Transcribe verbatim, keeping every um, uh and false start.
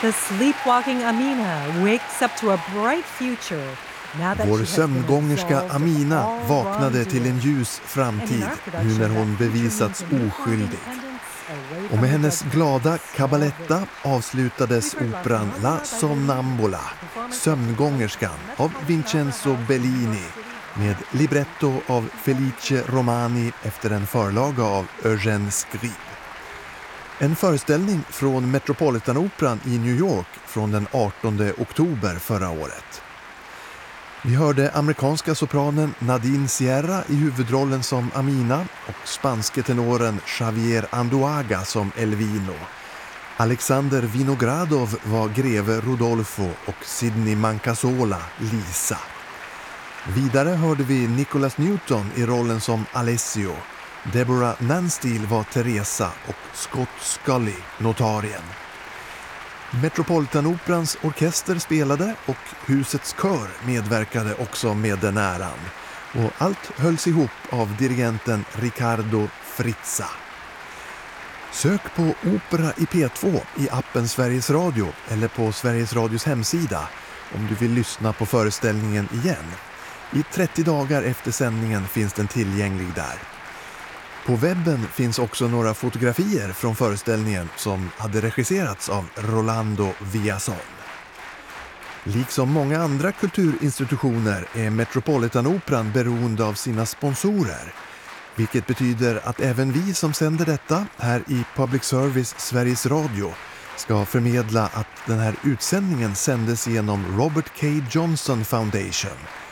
The sleepwalking Amina wakes up to a bright future. Vår sömngångerska Amina vaknade till en ljus framtid nu när hon bevisats oskyldig. Och med hennes glada cabaletta avslutades operan La Somnambula, sömngångerskan av Vincenzo Bellini, med libretto av Felice Romani efter en förlaga av Eugène Scribe. En föreställning från Metropolitan-operan i New York från den artonde oktober förra året. Vi hörde amerikanska sopranen Nadine Sierra i huvudrollen som Amina och spanske tenoren Javier Anduaga som Elvino. Alexander Vinogradov var greve Rodolfo och Sidney Mancasola Lisa. Vidare hörde vi Nicholas Newton i rollen som Alessio. Deborah Nansteel var Teresa och Scott Scully, notarien. Metropolitan-operans orkester spelade och husets kör medverkade också med den äran. Och allt hölls ihop av dirigenten Riccardo Frizza. Sök på Opera i P två i appen Sveriges Radio eller på Sveriges Radios hemsida om du vill lyssna på föreställningen igen. I trettio dagar efter sändningen finns den tillgänglig där. På webben finns också några fotografier från föreställningen som hade regisserats av Rolando Villazón. Liksom många andra kulturinstitutioner är Metropolitan-operan beroende av sina sponsorer, vilket betyder att även vi som sänder detta här i Public Service Sveriges Radio ska förmedla att den här utsändningen sändes genom Robert K. Johnson Foundation,